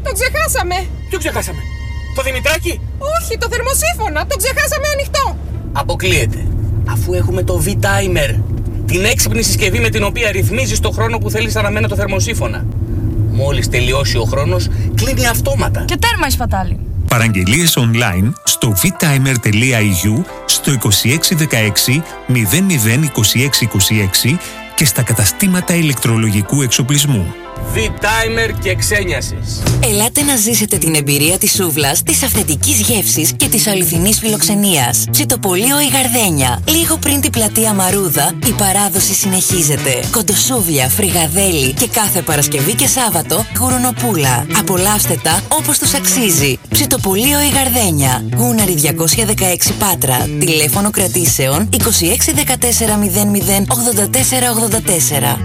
Το ξεχάσαμε. Ποιο ξεχάσαμε? Το Δημητράκη? Όχι, το θερμοσύφωνα. Το ξεχάσαμε ανοιχτό. Αποκλείεται. Αφού έχουμε το V-Timer, την έξυπνη συσκευή με την οποία ρυθμίζεις το χρόνο που θέλεις αναμένο το θερμοσύφωνα. Μόλις τελειώσει ο χρόνος, κλείνει αυτόματα. Και τέρμα η σπατάλη. Παραγγελίες online στο vtimer.eu, στο 2616 002626 και στα καταστήματα ηλεκτρολογικού εξοπλισμού. V-Timer και ξένιασες. Ελάτε να ζήσετε την εμπειρία της σούβλας, της αυθεντικής γεύσης και της αληθινής φιλοξενίας. Ψητοπολείο η Γαρδένια. Λίγο πριν την πλατεία Μαρούδα, η παράδοση συνεχίζεται. Κοντοσούβλια, φρυγαδέλι και κάθε Παρασκευή και Σάββατο γουρουνοπούλα. Απολαύστε τα όπως τους αξίζει. Ψητοπολείο η Γαρδένια. Γούναρη 216 Πάτρα. Τηλέφωνο κρατήσεων 2614 00 84 84.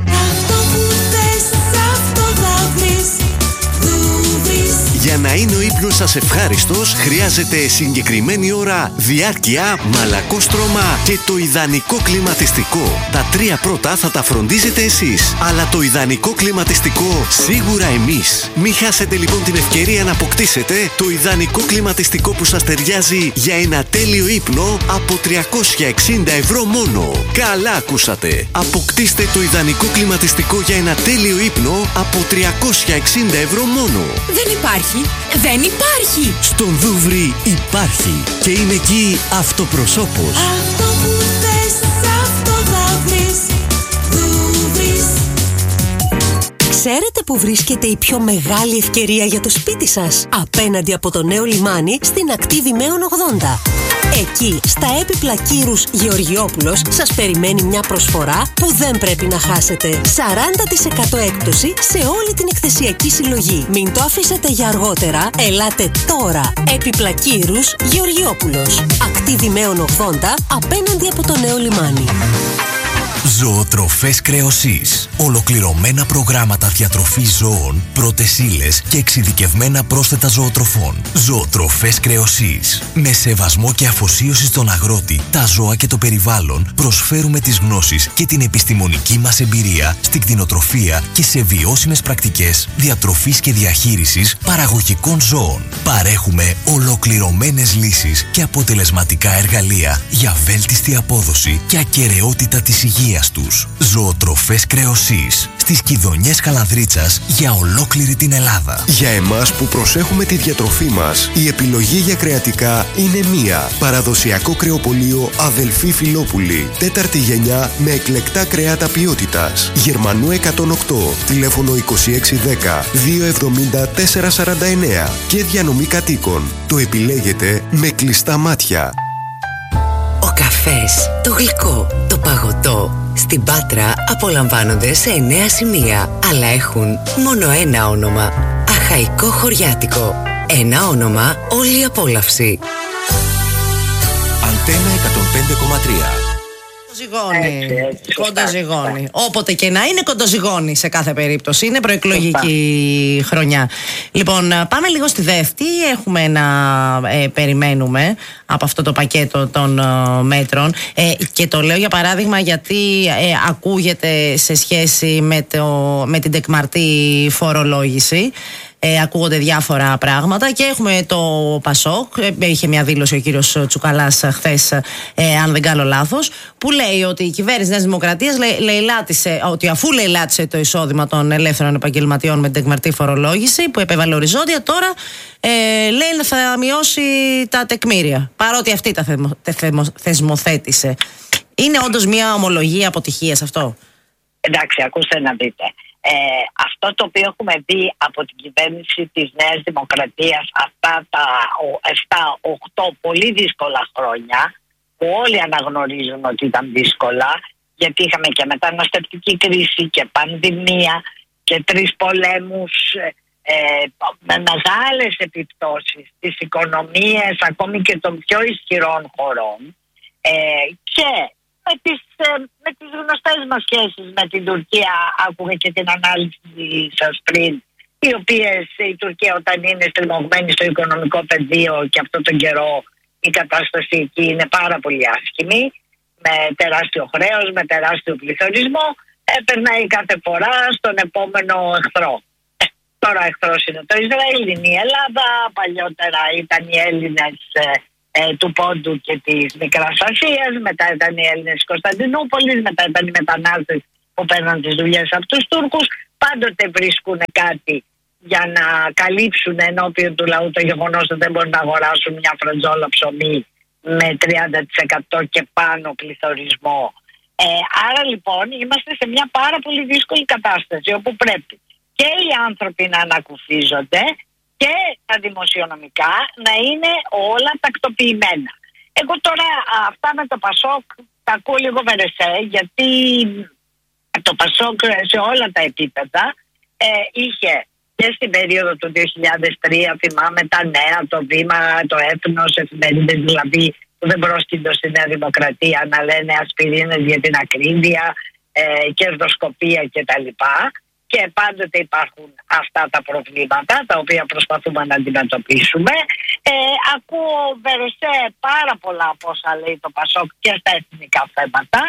Για να είναι ο ύπνος σας ευχάριστος, χρειάζεται συγκεκριμένη ώρα, διάρκεια, μαλακόστρωμα και το ιδανικό κλιματιστικό. Τα τρία πρώτα θα τα φροντίζετε εσείς, αλλά το ιδανικό κλιματιστικό σίγουρα εμείς. Μην χάσετε λοιπόν την ευκαιρία να αποκτήσετε το ιδανικό κλιματιστικό που σας ταιριάζει για ένα τέλειο ύπνο από 360 ευρώ μόνο. Καλά ακούσατε! Αποκτήστε το ιδανικό κλιματιστικό για ένα τέλειο ύπνο από 360 ευρώ μόνο. Δεν υπάρχει! Δεν υπάρχει! Στον Δούβρι υπάρχει και είναι εκεί αυτοπροσώπος. Αυτό που θες, αυτό θα βρεις. Δούβρις. Ξέρετε που βρίσκεται η πιο μεγάλη ευκαιρία για το σπίτι σας? Απέναντι από το νέο λιμάνι στην ακτή Δημαίων 80. Εκεί, στα έπιπλα Κύρους Γεωργιόπουλος, σας περιμένει μια προσφορά που δεν πρέπει να χάσετε. 40% έκπτωση σε όλη την εκθεσιακή συλλογή. Μην το αφήσετε για αργότερα. Ελάτε τώρα. Έπιπλα Κύρους Γεωργιόπουλος. Ακτή Δημαίων 80, απέναντι από το νέο λιμάνι. Ζωοτροφές Κρεοσής. Ολοκληρωμένα προγράμματα διατροφής ζώων, πρώτες ύλες και εξειδικευμένα πρόσθετα ζωοτροφών. Ζωοτροφές Κρεοσής. Με σεβασμό και αφοσίωση στον αγρότη, τα ζώα και το περιβάλλον, προσφέρουμε τις γνώσεις και την επιστημονική μας εμπειρία στην κτηνοτροφία και σε βιώσιμες πρακτικές διατροφής και διαχείρισης παραγωγικών ζώων. Παρέχουμε ολοκληρωμένες λύσεις και αποτελεσματικά εργαλεία για βέλτιστη απόδοση και ακεραιότητα της υγείας τους. Ζωοτροφές Κρεοσής. Στις Κιδωνιές Χαλανδρίτσας για ολόκληρη την Ελλάδα. Για εμάς που προσέχουμε τη διατροφή μας, η επιλογή για κρεατικά είναι μία. Παραδοσιακό κρεοπωλείο Αδελφή Φιλόπουλη. 4η γενιά με εκλεκτά κρεάτα ποιότητας. Γερμανού 108. Τηλέφωνο 2610 270 449. Και διανομή κατοίκων. Το επιλέγετε με κλειστά μάτια. Ο καφές, το γλυκό, το παγωτό. Στην Πάτρα απολαμβάνονται σε 9 σημεία, αλλά έχουν μόνο ένα όνομα. Αχαϊκό Χωριάτικο. Ένα όνομα, όλη η απόλαυση. Αντένα 105,3. Κοντοζυγώνει. Όποτε και να είναι, κοντοζυγώνει σε κάθε περίπτωση. Είναι προεκλογική χρονιά. Λοιπόν, πάμε λίγο στη δεύτερη. Έχουμε να περιμένουμε από αυτό το πακέτο των μέτρων. Και το λέω για παράδειγμα γιατί ακούγεται σε σχέση με την τεκμαρτή φορολόγηση. Ακούγονται διάφορα πράγματα και έχουμε το Πασόκ. Είχε μια δήλωση ο κύριος Τσουκαλάς χθες, αν δεν κάνω λάθος, που λέει ότι η κυβέρνηση Νέας Δημοκρατίας λαιλάτισε, ότι αφού λαιλάτισε το εισόδημα των ελεύθερων επαγγελματιών με την τεκμαρτή φορολόγηση που επέβαλε οριζόντια, τώρα λέει να θα μειώσει τα τεκμήρια, παρότι αυτή τα θεσμοθέτησε. Είναι όντως μια ομολογία αποτυχίας αυτό? Εντάξει, ακούστε να δείτε. Αυτό το οποίο έχουμε δει από την κυβέρνηση της Νέας Δημοκρατίας αυτά τα 7-8 πολύ δύσκολα χρόνια, που όλοι αναγνωρίζουν ότι ήταν δύσκολα, γιατί είχαμε και μεταναστευτική κρίση και πανδημία και 3 πολέμους με μεγάλες επιπτώσεις στις οικονομίες ακόμη και των πιο ισχυρών χωρών, και με τις γνωστές μας σχέσεις με την Τουρκία. Άκουγα και την ανάλυση σας πριν, οι οποίες η Τουρκία όταν είναι στριμωγμένη στο οικονομικό πεδίο, και αυτόν τον καιρό η κατάσταση εκεί είναι πάρα πολύ άσχημη, με τεράστιο χρέος, με τεράστιο πληθωρισμό, περνάει κάθε φορά στον επόμενο εχθρό. Το τώρα εχθρός είναι το Ισραήλ, είναι η Ελλάδα, παλιότερα ήταν οι Έλληνες του Πόντου και της Μικράς Ασίας, μετά ήταν οι Έλληνες της Κωνσταντινούπολης, μετά ήταν οι μετανάστες που παίρναν τις δουλειές από τους Τούρκους. Πάντοτε βρίσκουν κάτι για να καλύψουν ενώπιον του λαού το γεγονός ότι δεν μπορούν να αγοράσουν μια φρεντζόλα ψωμί με 30% και πάνω πληθωρισμό. Άρα λοιπόν είμαστε σε μια πάρα πολύ δύσκολη κατάσταση όπου πρέπει και οι άνθρωποι να ανακουφίζονται και τα δημοσιονομικά να είναι όλα τακτοποιημένα. Εγώ τώρα αυτά με το Πασόκ τα ακούω λίγο βερεσέ, γιατί το Πασόκ σε όλα τα επίπεδα είχε και στην περίοδο του 2003, θυμάμαι τα νέα, το Βήμα, το Έθνος, εφημερίδες δηλαδή που δεν πρόσκυντο στη Νέα Δημοκρατία να λένε ασπιρίνες για την ακρίβεια, κερδοσκοπία κτλ. Και πάντοτε υπάρχουν αυτά τα προβλήματα τα οποία προσπαθούμε να αντιμετωπίσουμε. Ακούω βερεσέ πάρα πολλά από όσα λέει το Πασόκ και στα εθνικά θέματα.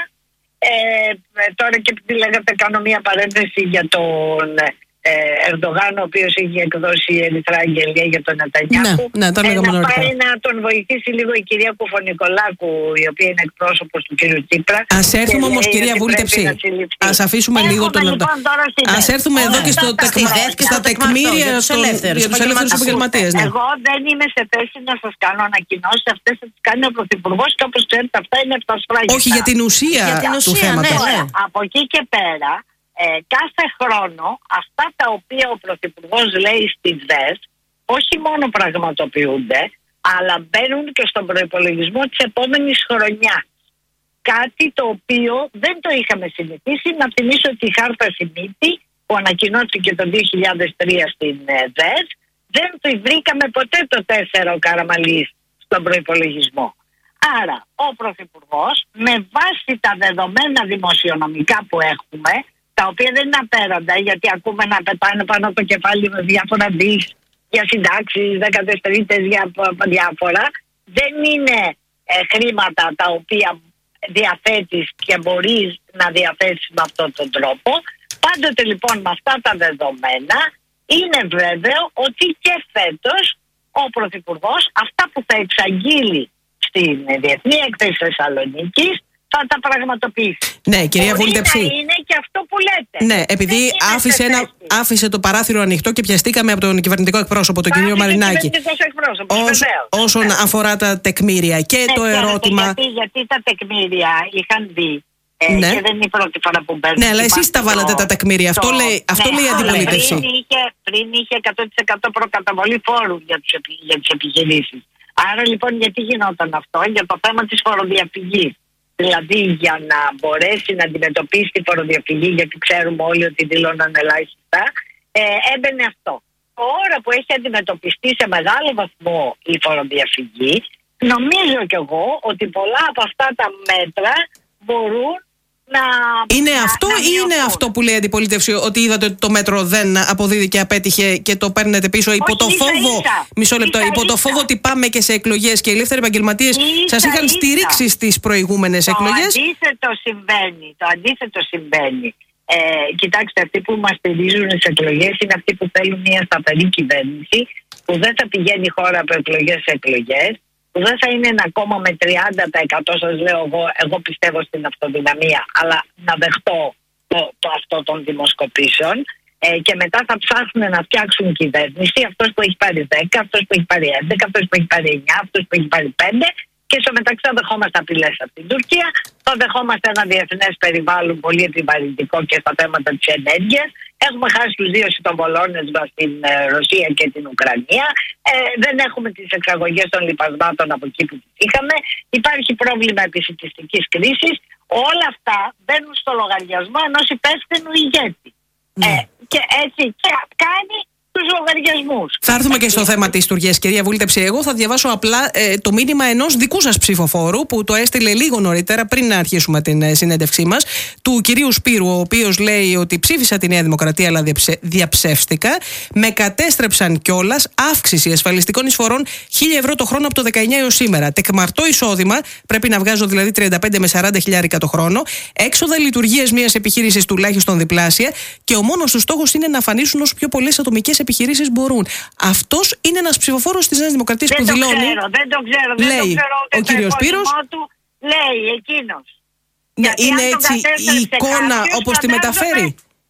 Τώρα και επειδή λέγατε, κάνω μια παρένθεση για τον Ερντογάν, ο οποίος είχε εκδώσει ερυθρά αγγελία για τον Νετανιάχου. Ναι, να πάει να τον βοηθήσει λίγο η κυρία Κουφονικολάκου, η οποία είναι εκπρόσωπος του κύριου Τσίπρα. Ας έρθουμε όμως, κυρία Βούλτεψη, ας αφήσουμε λίγο τον Ερντογάν. Ας έρθουμε εδώ και στα τεκμήρια για τους ελεύθερους επαγγελματίες. Εγώ δεν είμαι σε θέση να σας κάνω ανακοινώσεις, αυτές θα τις κάνει ο Πρωθυπουργός και όπως ξέρετε αυτά είναι από τα σφράγια. Όχι, για την ουσία του θέματος. Από εκεί και πέρα, κάθε χρόνο αυτά τα οποία ο Πρωθυπουργός λέει στις ΔΕΣ όχι μόνο πραγματοποιούνται, αλλά μπαίνουν και στον προϋπολογισμό της επόμενης χρονιάς. Κάτι το οποίο δεν το είχαμε συνηθίσει. Να θυμίσω ότι η χάρτα Σιμίτη που ανακοινώθηκε το 2003 στην ΔΕΣ, δεν το βρήκαμε ποτέ το 4 ο Καραμαλής στον προϋπολογισμό. Άρα ο Πρωθυπουργός με βάση τα δεδομένα δημοσιονομικά που έχουμε, τα οποία δεν είναι απέραντα, γιατί ακούμε να πετάνε πάνω από το κεφάλι με διάφορα δις για συντάξεις, 13ες για διάφορα. Δεν είναι χρήματα τα οποία διαθέτεις και μπορείς να διαθέσεις με αυτόν τον τρόπο. Πάντοτε λοιπόν με αυτά τα δεδομένα είναι βέβαιο ότι και φέτος ο Πρωθυπουργός αυτά που θα εξαγγείλει στην Διεθνή Έκθεση Θεσσαλονίκης θα τα πραγματοποιήσει. Ναι, κυρία Βούλτεψη. Να είναι και αυτό που λέτε. Ναι, επειδή άφησε το παράθυρο ανοιχτό και πιαστήκαμε από τον κυβερνητικό εκπρόσωπο, τον κύριο Μαρινάκη. Όσον αφορά τα τεκμήρια και το ερώτημα. Γιατί τα τεκμήρια είχαν δει. Ναι. Και δεν είναι η πρώτη φορά που μπαίνουν. Ναι, αλλά εσείς τα βάλατε τα τεκμήρια. Αυτό λέει η αντιπολίτευση. Πριν είχε 100% προκαταβολή φόρου για τις επιχειρήσεις. Άρα λοιπόν γιατί γινόταν αυτό? Για το θέμα της φοροδιαφυγής. Δηλαδή για να μπορέσει να αντιμετωπίσει τη φοροδιαφυγή, γιατί ξέρουμε όλοι ότι δηλώναν ελάχιστα, έμπαινε αυτό. Τώρα που έχει αντιμετωπιστεί σε μεγάλο βαθμό η φοροδιαφυγή, νομίζω κι εγώ ότι πολλά από αυτά τα μέτρα μπορούν να... Είναι αυτό ή είναι αυτό που λέει η αντιπολίτευση, ότι είδατε ότι το μέτρο δεν αποδίδει και απέτυχε και το παίρνετε πίσω υπό το φόβο? Μισό λεπτό. Υπό το φόβο ότι πάμε και σε εκλογές και οι ελεύθεροι επαγγελματίες σας είχαν στηρίξει στις προηγούμενες εκλογές. Το αντίθετο συμβαίνει. Κοιτάξτε, αυτοί που μας στηρίζουν στις εκλογές είναι αυτοί που θέλουν μια σταθερή κυβέρνηση, που δεν θα πηγαίνει η χώρα από εκλογές σε εκλογές, που δεν θα είναι ένα κόμμα με 30%, σας λέω εγώ πιστεύω στην αυτοδυναμία, αλλά να δεχτώ αυτό των δημοσκοπήσεων, και μετά θα ψάχνουν να φτιάξουν κυβέρνηση, αυτός που έχει πάρει 10, αυτός που έχει πάρει 11, αυτός που έχει πάρει 9, αυτός που έχει πάρει 5, και στο μεταξύ θα δεχόμαστε απειλές από την Τουρκία, θα δεχόμαστε ένα διεθνές περιβάλλον πολύ επιβαρυντικό και στα θέματα της ενέργειας. Έχουμε χάσει τους 2 σιτοβολώνες μας στην Ρωσία και την Ουκρανία. Δεν έχουμε τις εξαγωγές των λιπασμάτων από εκεί που τις είχαμε. Υπάρχει πρόβλημα επισιτιστικής κρίσης. Όλα αυτά μπαίνουν στο λογαριασμό ενός υπεύθυνου ηγέτη. Και έτσι και κάνει τους λογαριασμούς. Θα έρθουμε και στο θέμα της Τουρκίας, κυρία Βούλτεψη. Εγώ θα διαβάσω απλά το μήνυμα ενός δικού σας ψηφοφόρου που το έστειλε λίγο νωρίτερα, πριν να αρχίσουμε την συνέντευξή μας, του κυρίου Σπύρου, ο οποίος λέει ότι ψήφισα τη Νέα Δημοκρατία αλλά διαψεύστηκα. Με κατέστρεψαν κιόλας, αύξηση ασφαλιστικών εισφορών 1.000 ευρώ το χρόνο από το 19 έως σήμερα. Τεκμαρτό εισόδημα, πρέπει να βγάζω δηλαδή 35 με 40 χιλιάρικα το χρόνο. Έξοδα λειτουργίας μιας επιχείρησης τουλάχιστον διπλάσια. Και ο μόνος του στόχος είναι να αφανίσουν όσο πιο πολλές ατομικές επιχειρήσεις μπορούν. Αυτός είναι ένας ψηφοφόρος της Νέας Δημοκρατίας που δηλώνει. Δεν το ξέρω. Λέει ο κύριος Σπύρος. Λέει εκείνος. Είναι έτσι η εικόνα όπως τη μεταφέρει.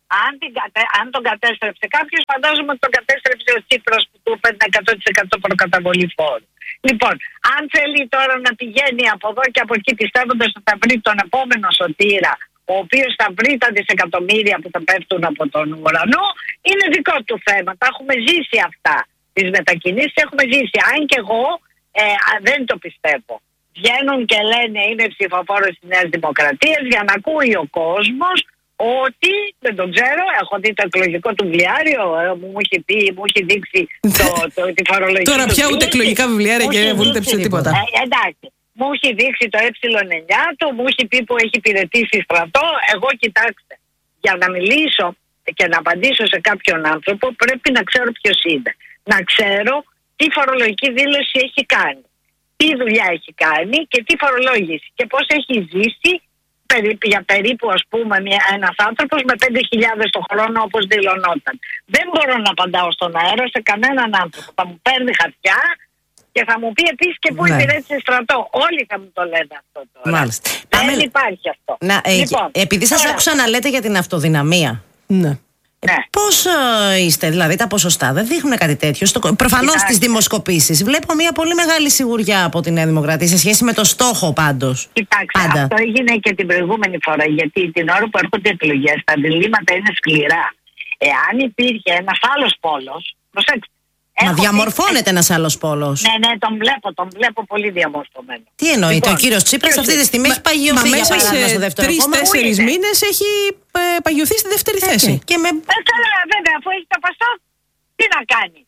Αν τον κατέστρεψε κάποιος, φαντάζομαι ότι τον κατέστρεψε ο Τσίπρας που του παίρνει 100% προκαταβολή φόρου. Λοιπόν, αν θέλει τώρα να πηγαίνει από εδώ και από εκεί πιστεύοντας ότι θα βρει τον επόμενο σωτήρα, ο οποίος θα βρει τα δισεκατομμύρια που θα πέφτουν από τον ουρανό, είναι δικό του θέμα. Τα έχουμε ζήσει αυτά. Τις μετακινήσεις έχουμε ζήσει. Αν και εγώ δεν το πιστεύω. Βγαίνουν και λένε είναι ψηφοφόρος της Νέας Δημοκρατίας για να ακούει ο κόσμος ότι, δεν το ξέρω, έχω δει το εκλογικό του βιβλιάριο, μου έχει δείξει τη φορολογική. Τώρα πια ούτε εκλογικά βιβλιάρια και βούλτεψε τίποτα. Εντάξει. Μου έχει δείξει το ε9 του, μου έχει πει που έχει υπηρετήσει στρατό. Εγώ, κοιτάξτε, για να μιλήσω και να απαντήσω σε κάποιον άνθρωπο πρέπει να ξέρω ποιος είναι. Να ξέρω τι φορολογική δήλωση έχει κάνει, τι δουλειά έχει κάνει και τι φορολόγηση και πώς έχει ζήσει για περίπου, ας πούμε, ένας άνθρωπος με 5.000 το χρόνο όπως δηλωνόταν. Δεν μπορώ να απαντάω στον αέρα σε κανέναν άνθρωπο. Θα μου παίρνει χαρτιά και θα μου πει επίσης και πού υπηρέτησε στρατό. Όλοι θα μου το λένε αυτό τώρα. Μάλιστα. Δεν υπάρχει αυτό. Λοιπόν, επειδή σας άκουσα να λέτε για την αυτοδυναμία. Ναι. Πώς είστε, δηλαδή τα ποσοστά δεν δείχνουν κάτι τέτοιο. Προφανώς στις δημοσκοπήσεις βλέπω μια πολύ μεγάλη σιγουριά από τη Νέα Δημοκρατία σε σχέση με το στόχο πάντως. Κοιτάξτε, αυτό έγινε και την προηγούμενη φορά. Γιατί την ώρα που έρχονται εκλογές τα διλήμματα είναι σκληρά. Εάν υπήρχε ένας άλλος πόλος, προσέξτε. Μα διαμορφώνεται ένας άλλος πόλος. Ναι, τον βλέπω πολύ διαμορφωμένο. Τι εννοείται, λοιπόν, ο κύριος Τσίπρας αυτή τη στιγμή έχει παγιωθεί για παράδειγμα στο δεύτερο κόμμα. Μέσα σε 3-4 μήνες έχει παγιωθεί στη δεύτερη θέση. Και καλά, βέβαια, αφού έχει το Πασόκ, τι να κάνει.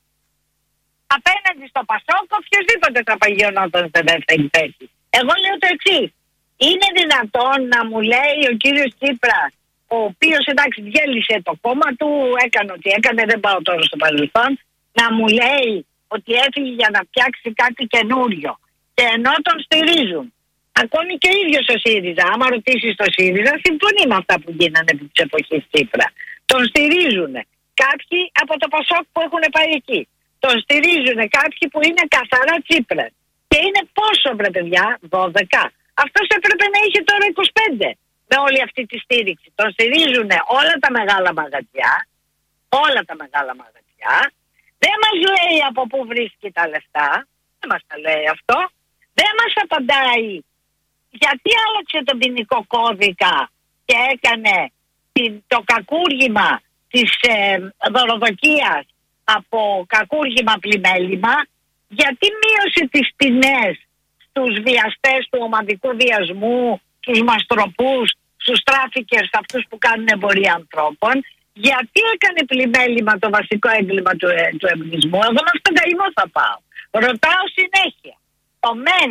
Απέναντι στο Πασόκ, οποιοδήποτε θα παγιωνόταν στη δεύτερη θέση. Εγώ λέω το εξής. Είναι δυνατόν να μου λέει ο κύριος Τσίπρας, ο οποίος εντάξει διέλυσε το κόμμα του, έκανε ό,τι έκανε, δεν πάω τώρα στο παρελθόν, να μου λέει ότι έφυγε για να φτιάξει κάτι καινούριο. Και ενώ τον στηρίζουν. Ακόμη και ο ίδιος ο ΣΥΡΙΖΑ, άμα ρωτήσεις το ΣΥΡΙΖΑ, συμφωνεί με αυτά που γίνανε επί της εποχής Τσίπρα. Τον στηρίζουν κάποιοι από το Πασόκ που έχουν πάει εκεί. Τον στηρίζουν κάποιοι που είναι καθαρά Τσίπρα. Και είναι πόσο βρε παιδιά, 12. Αυτός έπρεπε να είχε τώρα 25 με όλη αυτή τη στήριξη. Τον στηρίζουν όλα τα μεγάλα μαγαζιά. Όλα τα μεγάλα μαγαζιά. Δεν μας λέει από πού βρίσκει τα λεφτά. Δεν μας τα λέει αυτό. Δεν μας απαντάει γιατί άλλαξε τον ποινικό κώδικα και έκανε το κακούργημα της δωροδοκίας από κακούργημα πλημέλημα. Γιατί μείωσε τις ποινές στους βιαστές του ομαδικού βιασμού, στους μαστροπούς, στους τράφικερς, αυτούς που κάνουν εμπορία ανθρώπων. Γιατί έκανε πλημέλημα το βασικό έγκλημα του εμπνισμού. Εγώ με αυτόν τον καημό θα πάω. Ρωτάω συνέχεια το μεν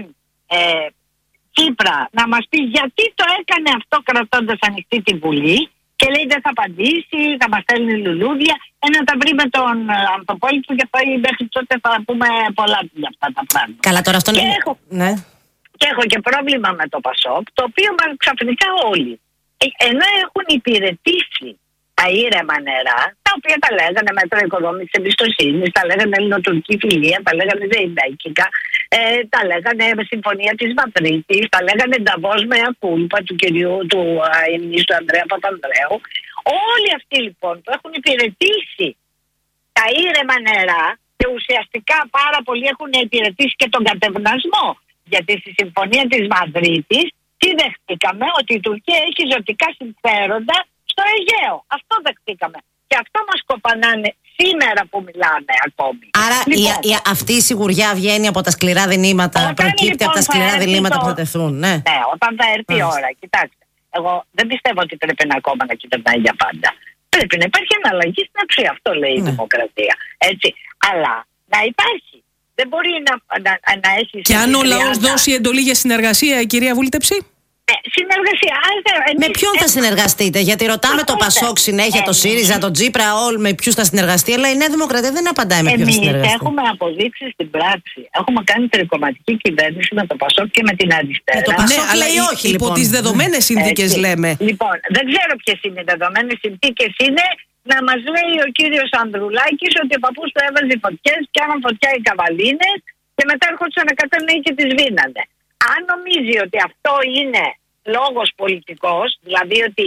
Τσίπρα να μας πει γιατί το έκανε αυτό κρατώντας ανοιχτή τη Βουλή και λέει δεν θα απαντήσει, θα μας στέλνει λουλούδια. Να τα βρει με τον Ανθοπόλη του και μέχρι τότε θα πούμε πολλά για αυτά τα πράγματα. Καλά, τώρα αυτό και έχω και πρόβλημα με το Πασόκ, το οποίο ξαφνικά όλοι ενώ έχουν υπηρετήσει τα ήρεμα νερά, τα οποία τα λέγανε μέτρα οικοδόμησης εμπιστοσύνης, τα λέγανε ελληνοτουρκική φιλία, τα λέγανε ζεϊμπέκικα, τα λέγανε συμφωνία της Μαδρίτης, τα λέγανε νταβός με ακούλπα του κυρίου του ministru Ανδρέα Παπανδρέου. Όλοι αυτοί λοιπόν που έχουν υπηρετήσει τα ήρεμα νερά και ουσιαστικά πάρα πολλοί έχουν υπηρετήσει και τον κατευνασμό. Γιατί στη συμφωνία της Μαδρίτης τι δεχτήκαμε, ότι η Τουρκία έχει ζωτικά συμφέροντα στο Αιγαίο. Αυτό δεχτήκαμε. Και αυτό μας κοπανάνε σήμερα που μιλάμε ακόμη. Άρα λοιπόν, αυτή η σιγουριά βγαίνει από τα σκληρά δινήματα, προκύπτει λοιπόν, από τα σκληρά δινήματα που θα τεθούν. Ναι, όταν θα έρθει η ώρα. Κοιτάξτε, εγώ δεν πιστεύω ότι πρέπει να ακόμα να κυβερνάει για πάντα. Πρέπει να υπάρχει αναλλαγή στην αξία. Αυτό λέει η δημοκρατία. Έτσι. Αλλά να υπάρχει. Δεν μπορεί να έχει. Και αν ο λαός δώσει εντολή για συνεργασία, η κυρία Βούλτεψη. Συνεργασία. Με ποιον θα συνεργαστείτε, γιατί ρωτάμε το Πασόκ συνέχεια, το ΣΥΡΙΖΑ, το Τσίπρα, όλοι με ποιους θα συνεργαστεί, αλλά η Νέα Δημοκρατία δεν απαντάει με ποιον θα συνεργαστεί. Εμείς έχουμε αποδείξει στην πράξη. Έχουμε κάνει τρικομματική κυβέρνηση με το Πασόκ και με την αριστερά. Το Πασόκ λέει όχι, υπό τις δεδομένες συνθήκες λέμε. Λοιπόν, δεν ξέρω ποιες είναι οι δεδομένες συνθήκες. Είναι να μας λέει ο κύριος Ανδρουλάκης ότι ο παππούς του έβαζε φωτιές, πιάναν φωτιά οι καβαλίνες και μετά έρχονταν να κατανέει και τις βίνανε. Αν νομίζει ότι αυτό είναι λόγος πολιτικός, δηλαδή ότι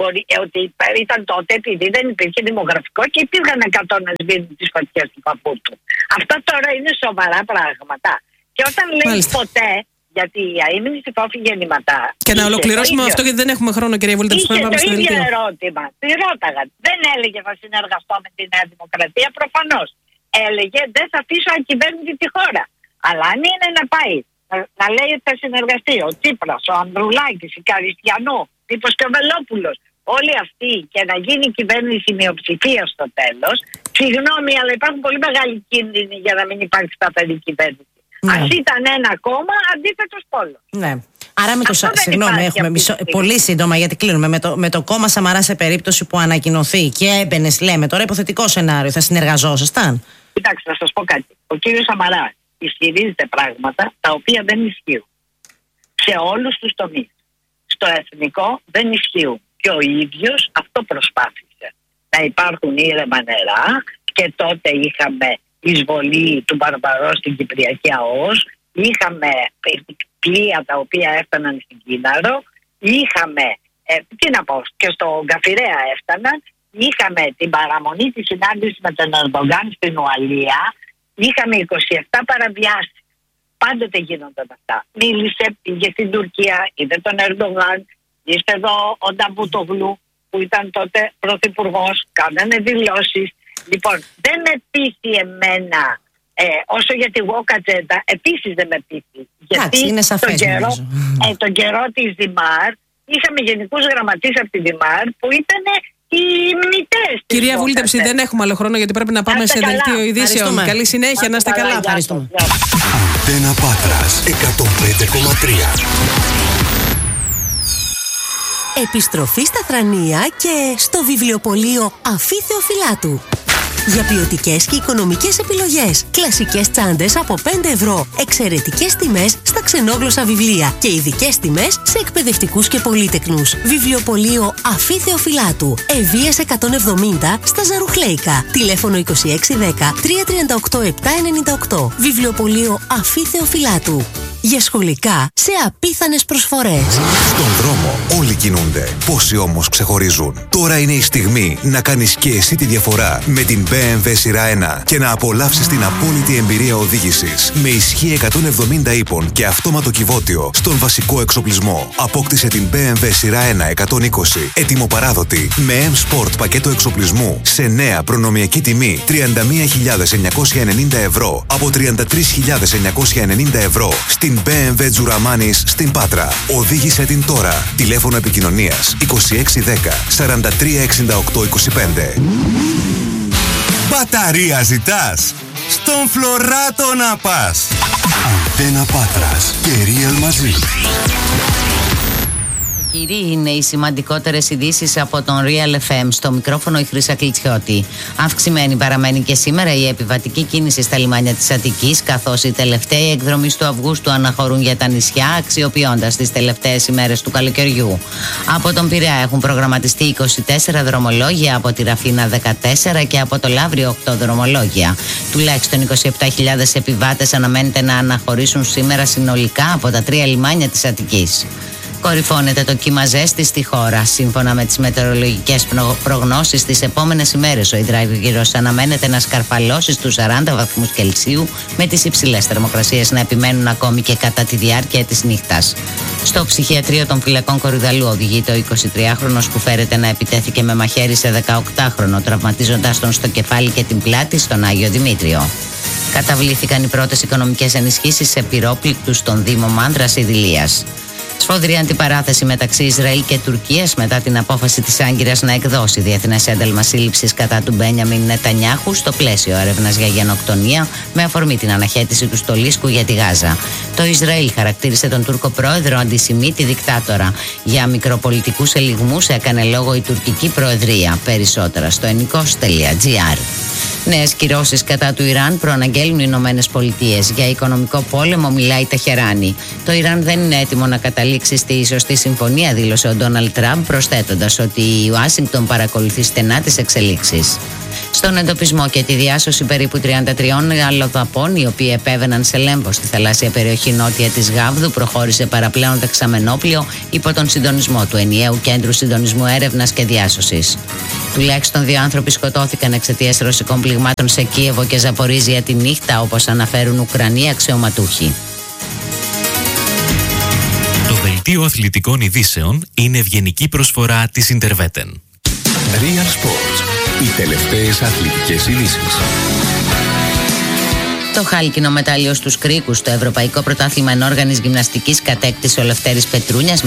ήταν τότε επειδή δεν υπήρχε δημογραφικό και υπήρχαν 100 να σβήνουν τις φωτιές του παππού του. Αυτά τώρα είναι σοβαρά πράγματα. Και όταν λέει ποτέ, γιατί η αείμνη ψηφόφη γεννηματά. Και να ολοκληρώσουμε αυτό, γιατί δεν έχουμε χρόνο, κυρία Βούλτεψη. Είχε το ίδιο ερώτημα. Τη ρώταγα. Δεν έλεγε θα συνεργαστώ με τη Νέα Δημοκρατία, προφανώς. Έλεγε δεν θα αφήσω ακυβέρνητη τη χώρα. Αλλά αν είναι να πάει να λέει ότι θα συνεργαστεί ο Τσίπρας, ο Ανδρουλάκης, η Καριστιανού, μήπως και ο Βελόπουλος, όλοι αυτοί και να γίνει κυβέρνηση μειοψηφία στο τέλος, συγγνώμη, αλλά υπάρχουν πολύ μεγάλοι κίνδυνοι για να μην υπάρχει σταθερή κυβέρνηση. Ναι. Ας ήταν ένα κόμμα, αντίθετος πόλος. Ναι. Άρα με το συγγνώμη, έχουμε πολύ σύντομα γιατί κλείνουμε. Με το κόμμα Σαμαρά σε περίπτωση που ανακοινωθεί και έμπαινε, λέμε τώρα, υποθετικό σενάριο, θα συνεργαζόσασταν? Κοιτάξτε, να σας πω κάτι. Ο κύριος Σαμαράς ισχυρίζεται πράγματα τα οποία δεν ισχύουν σε όλους τους τομείς. Στο εθνικό δεν ισχύουν. Και ο ίδιος αυτό προσπάθησε. Να υπάρχουν ήρεμα νερά και τότε είχαμε εισβολή του Μπαρμπαρό στην Κυπριακή ΑΟΣ, είχαμε πλοία τα οποία έφταναν στην Κίναρο, είχαμε, και στο Γκαφιρέα έφταναν, είχαμε την παραμονή της συνάντησης με τον Ερντογκάν στην Ουαλία, είχαμε 27 παραβιάσεις. Πάντοτε γίνονταν αυτά. Μίλησε, πήγε στην Τουρκία, είδε τον Ερντογκάν, είστε εδώ ο Νταβούτογλου που ήταν τότε πρωθυπουργός, κάνανε δηλώσεις. Λοιπόν, δεν με πείθει εμένα, όσο για τη Γουόκατζέντα, επίσης δεν με πείθει. Γιατί είναι σαφές, τον καιρό της Δημάρ είχαμε γενικούς γραμματείς από τη Δημάρ που ήταν οι μητές. Κυρία Βούλτεψη, δεν έχουμε άλλο χρόνο γιατί πρέπει να πάμε σε δελτίο ειδήσεων. Καλή συνέχεια, να είστε καλά. Ευχαριστούμε. Αντένα Πάτρας 105,3. Επιστροφή στα Θρανία και στο βιβλιοπωλείο Αφή Θεοφυλάτου. Για ποιοτικές και οικονομικές επιλογές. Κλασικές τσάντες από 5 ευρώ. Εξαιρετικές τιμές στα ξενόγλωσσα βιβλία. Και ειδικές τιμές σε εκπαιδευτικούς και πολύτεκνους. Βιβλιοπωλείο Αφή Θεοφυλάτου. Ευβίας 170 στα Ζαρουχλέικα. Τηλέφωνο 2610 338 798. Βιβλιοπωλείο Αφή Θεοφυλάτου. Για σχολικά σε απίθανες προσφορές. Στον δρόμο όλοι κινούνται. Πόσοι όμως ξεχωρίζουν. Τώρα είναι η στιγμή να κάνεις και εσύ τη διαφορά με την BMW σειρά 1 και να απολαύσεις την απόλυτη εμπειρία οδήγησης. Με ισχύ 170 ύπων και αυτόματο κυβότιο στον βασικό εξοπλισμό. Απόκτησε την BMW σειρά 1 120 έτοιμο-παράδοτη με M-Sport πακέτο εξοπλισμού σε νέα προνομιακή τιμή 31.990 ευρώ από 33.990 ευρώ στην BMW Τζουραμάνης στην Πάτρα. Οδήγησε την τώρα. Τηλέφωνο επικοινωνίας 2610 436825. Μπαταρία ζητάς? Στον Φλωράτο να πας. Αντένα Πάτρας και Real μαζί. Κύριοι, είναι οι σημαντικότερες ειδήσεις από τον Real FM. Στο μικρόφωνο η Χρύσα Κλιτσιώτη. Αυξημένη παραμένει και σήμερα η επιβατική κίνηση στα λιμάνια της Αττικής, καθώς οι τελευταίοι εκδρομείς του Αυγούστου αναχωρούν για τα νησιά, αξιοποιώντας τις τελευταίες ημέρες του καλοκαιριού. Από τον Πειραιά έχουν προγραμματιστεί 24 δρομολόγια, από τη Ραφίνα 14 και από το Λαύριο 8 δρομολόγια. Τουλάχιστον 27.000 επιβάτες αναμένεται να αναχωρήσουν σήμερα συνολικά από τα 3 λιμάνια της Αττικής. Κορυφώνεται το κύμα ζέστη στη χώρα. Σύμφωνα με τις μετεωρολογικές προγνώσεις, τις επόμενες ημέρες ο υδραργύρος αναμένεται να σκαρφαλώσει στους 40 βαθμούς Κελσίου, με τις υψηλές θερμοκρασίες να επιμένουν ακόμη και κατά τη διάρκεια της νύχτας. Στο ψυχιατρίο των Φυλακών Κορυδαλού οδηγείται ο 23χρονος που φέρεται να επιτέθηκε με μαχαίρι σε 18χρονο, τραυματίζοντας τον στο κεφάλι και την πλάτη στον Άγιο Δημήτριο. Καταβλήθηκαν οι πρώτες οικονομικές ενισχύσεις σε πυρόπληκτους στον Δήμο Μάνδρας Ιδηλίας. Σφοδρή αντιπαράθεση μεταξύ Ισραήλ και Τουρκίας μετά την απόφαση της Άγκυρας να εκδώσει διεθνές ένταλμα σύλληψης κατά του Μπένιαμιν Νετανιάχου στο πλαίσιο έρευνας για γενοκτονία με αφορμή την αναχέτηση του στολίσκου για τη Γάζα. Το Ισραήλ χαρακτήρισε τον Τούρκο πρόεδρο αντισημίτη δικτάτορα. Για μικροπολιτικούς ελιγμούς έκανε λόγο η τουρκική προεδρία. Περισσότερα στο ennikos.gr. Νέες κυρώσεις κατά του Ιράν προαναγγέλνουν οι Ηνωμένες Πολιτείες. Για οικονομικό πόλεμο μιλάει η Τεχεράνη. Το Ιράν δεν είναι έτοιμο να καταλήξει στη σωστή συμφωνία, δήλωσε ο Ντόναλντ Τραμπ, προσθέτοντας ότι η Ουάσιγκτον παρακολουθεί στενά τις εξελίξεις. Στον εντοπισμό και τη διάσωση περίπου 33 αλλοδαπών, οι οποίοι επέβαιναν σε λέμβο στη θαλάσσια περιοχή νότια της Γάβδου, προχώρησε παραπλέον δεξαμενόπλιο υπό τον συντονισμό του Ενιαίου Κέντρου Συντονισμού Έρευνας και Διάσωσης. Τουλάχιστον 2 άνθρωποι σκοτώθηκαν εξαιτίας ρωσικών πληγμάτων σε Κίεβο και Ζαπορίζια τη νύχτα, όπως αναφέρουν Ουκρανοί αξιωματούχοι. Το δελτίο αθλητικών ειδήσεων είναι ευγενική προσφορά της Interveten. Real Sports. Οι τελευταίες αθλητικές ειδήσεις. Το χάλκινο μετάλλιο στους κρίκους στο Ευρωπαϊκό Πρωτάθλημα Ενόργανης Γυμναστικής κατέκτησε ο Λευτέρης Πετρούνιας με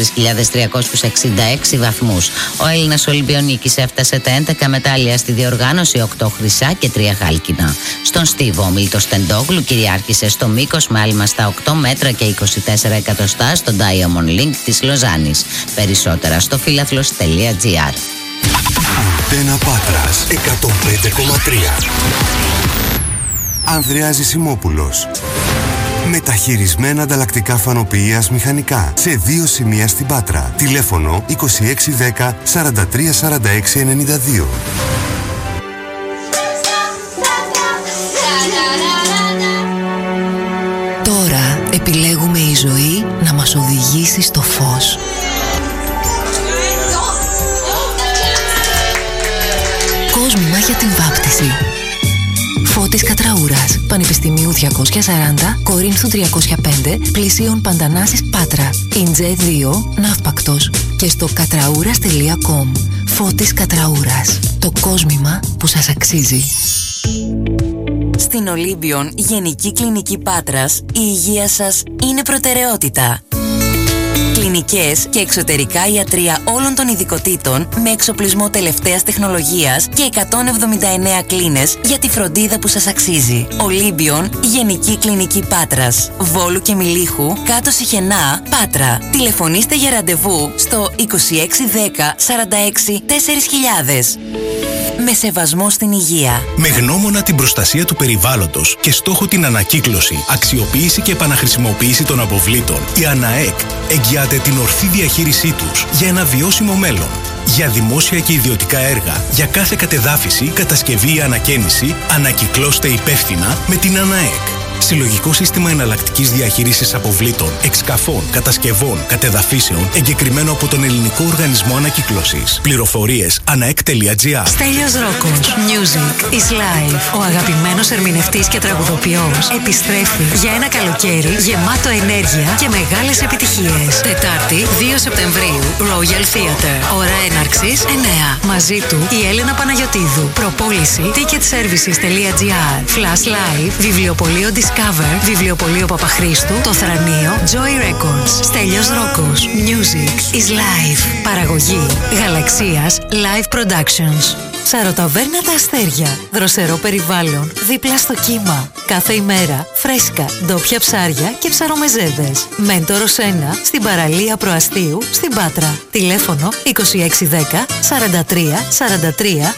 14.366 βαθμούς. Ο Έλληνας Ολυμπιονίκης έφτασε τα 11 μετάλλια στη διοργάνωση, 8 χρυσά και 3 χάλκινα. Στον στίβο, ο Μίλτος Τεντόγλου κυριάρχησε στο μήκος με άλμα στα 8 μέτρα και 24 εκατοστά στο Diamond Link της Λοζάνης. Περισσότερα στο φίλαθλος.gr. Αντένα Πάτρας 105,3. Ανδρέας Ζησιμόπουλος. Μεταχειρισμένα ανταλλακτικά φανοποιείας μηχανικά σε 2 σημεία στην Πάτρα. Τηλέφωνο 2610 43 46 92. Τώρα επιλέγουμε η ζωή να μας οδηγήσει στο φως. Κόσμημα για την βάπτιση. Φώτης Κατραούρας, Πανεπιστημίου 240, Κορίνθου 305, πλησίων Παντανάσης Πάτρα. Ιντζέ 2, Ναύπακτος. Και στο κατραούρας.com. Φώτης Κατραούρας. Το κόσμημα που σας αξίζει. Στην Ολύμπιον Γενική Κλινική Πάτρας, η υγεία σας είναι προτεραιότητα. Κλινικές και εξωτερικά ιατρεία όλων των ειδικοτήτων με εξοπλισμό τελευταίας τεχνολογίας και 179 κλίνες για τη φροντίδα που σας αξίζει. Ολύμπιον Γενική Κλινική Πάτρας, Βόλου και Μιλίχου, κάτω Σιχενά, Πάτρα. Τηλεφωνήστε για ραντεβού στο 2610 46 4000. Με σεβασμό στην υγεία. Με γνώμονα την προστασία του περιβάλλοντος και στόχο την ανακύκλωση, αξιοποίηση και επαναχρησιμοποίηση των αποβλήτων, η ΑΝΑΕΚ εγγυάται την ορθή διαχείρισή τους για ένα βιώσιμο μέλλον. Για δημόσια και ιδιωτικά έργα, για κάθε κατεδάφιση, κατασκευή ή ανακαίνιση, ανακυκλώστε υπεύθυνα με την ΑΝΑΕΚ. Συλλογικό σύστημα εναλλακτικής διαχείρισης αποβλήτων, εξκαφών, κατασκευών, κατεδαφίσεων, εγκεκριμένο από τον Ελληνικό Οργανισμό Ανακύκλωσης. Πληροφορίες anaek.gr. Στέλιος Ρόκος. Music is life. Ο αγαπημένος ερμηνευτής και τραγουδοποιός επιστρέφει για ένα καλοκαίρι γεμάτο ενέργεια και μεγάλες επιτυχίες. Τετάρτη, 2 Σεπτεμβρίου, Royal Theatre. Ώρα έναρξης 9. Μαζί του η Έλενα Παναγιωτίδου. Προπόληση ticketservices.gr. Flash Live, βιβλιοπωλείο Discover, βιβλιοπωλείο Παπαχρήστου, το Θρανείο, Joy Records. Στέλιος Ρόκος. Music is life. Παραγωγή Γαλαξίας Live Productions. Σαροταβέρνα Τα Αστέρια. Δροσερό περιβάλλον, δίπλα στο κύμα. Κάθε ημέρα φρέσκα, ντόπια ψάρια και ψαρομεζέδες. Μέντορος 1 στην παραλία Προαστίου στην Πάτρα. Τηλέφωνο 2610 43 43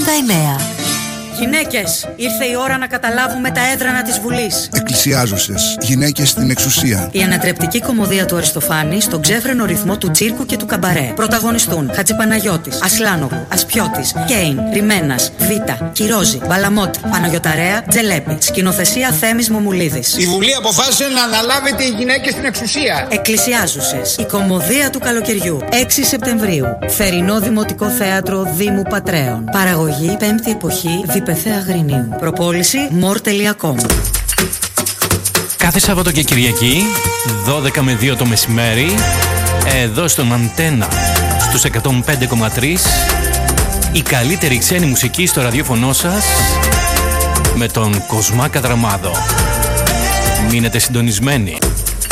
49. Γυναίκες, ήρθε η ώρα να καταλάβουμε τα έδρανα της Βουλής. Εκκλησιάζουσες, γυναίκες στην εξουσία. Η ανατρεπτική κωμωδία του Αριστοφάνη στον ξέφρενο ρυθμό του τσίρκου και του καμπαρέ. Πρωταγωνιστούν Χατζηπαναγιώτης, Ασλάνογλου, Ασπιώτης, Κέιν, Ριμένας, Βίτα, Κυρόζη, Μπαλαμότη, Παναγιωταρέα, Τζελέπη. Σκηνοθεσία Θέμης Μομουλίδης. Η Βουλή αποφάσισε να αναλάβετε οι γυναίκες στην εξουσία. Εκκλησιάζουσες, η κωμωδία του καλοκαιριού. 6 Σεπτεμβρίου. Θερινό Δημοτικό Θέατρο Δήμου Πατρέων. Παραγωγή 5η Εποχή Πεθέα Γρινίου. Προπόληση more.com. Κάθε Σάββατο και Κυριακή 12 με 2 το μεσημέρι, εδώ στον Αντένα στους 105,3, η καλύτερη ξένη μουσική στο ραδιόφωνο σας με τον Κοσμά Κατραμάδο. Μείνετε συντονισμένοι.